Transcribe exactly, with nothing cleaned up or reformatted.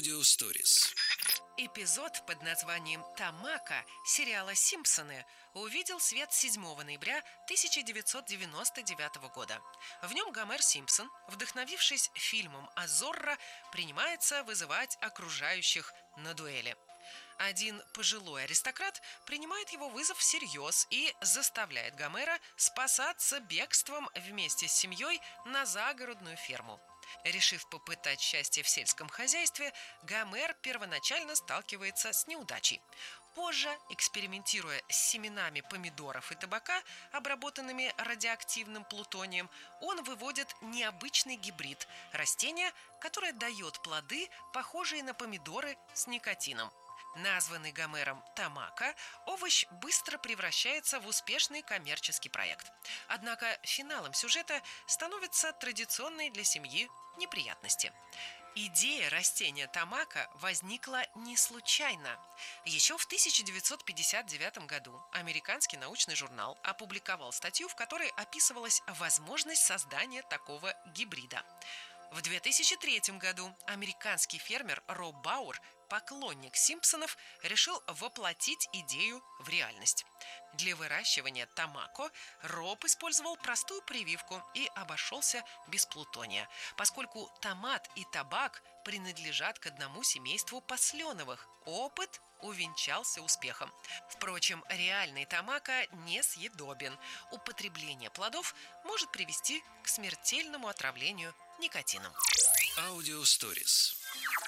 Аудиосторис. Эпизод под названием «Тамако» сериала «Симпсоны» увидел свет седьмого ноября тысяча девятьсот девяносто девятого года. В нем Гомер Симпсон, вдохновившись фильмом о Зорро, принимается вызывать окружающих на дуэли. Один пожилой аристократ принимает его вызов всерьез и заставляет Гомера спасаться бегством вместе с семьей на загородную ферму. Решив попытать счастье в сельском хозяйстве, Гомер первоначально сталкивается с неудачей. Позже, экспериментируя с семенами помидоров и табака, обработанными радиоактивным плутонием, он выводит необычный гибрид – растение, которое дает плоды, похожие на помидоры с никотином. Названный Гомером «Тамако», овощ быстро превращается в успешный коммерческий проект. Однако финалом сюжета становятся традиционные для семьи неприятности. Идея растения тамако возникла не случайно. Еще в тысяча девятьсот пятьдесят девятом году американский научный журнал опубликовал статью, в которой описывалась возможность создания такого гибрида. В две тысячи третьем году американский фермер Роб Бауэр, поклонник Симпсонов, решил воплотить идею в реальность. Для выращивания тамако Роб использовал простую прививку и обошелся без плутония, поскольку томат и табак принадлежат к одному семейству посленовых. Опыт увенчался успехом. Впрочем, реальный тамако несъедобен. Употребление плодов может привести к смертельному отравлению никотином. Аудиосторис.